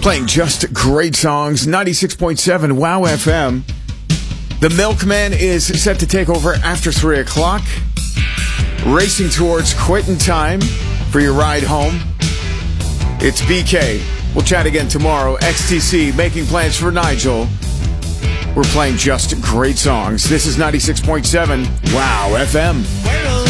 Playing just great songs. 96.7 Wow FM. The Milkman is set to take over after 3 o'clock. Racing towards quitting time for your ride home. It's BK. We'll chat again tomorrow. XTC making plans for Nigel. We're playing just great songs. This is 96.7 Wow FM.